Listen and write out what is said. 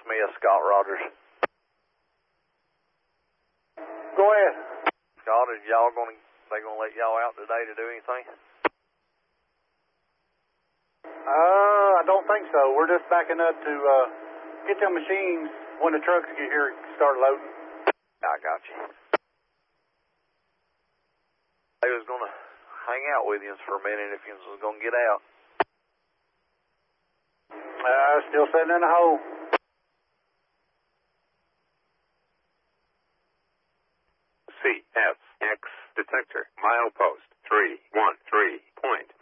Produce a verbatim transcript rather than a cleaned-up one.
Smith, Scott Rogers. Go ahead. Scott, is y'all gonna, they gonna let y'all out today to do anything? Uh, I don't think so. We're just backing up to uh, get them machines when the trucks get here and start loading. I got you. They was gonna hang out with you for a minute if you was gonna get out. Uh, still sitting in the hole. C F X detector, milepost three one three point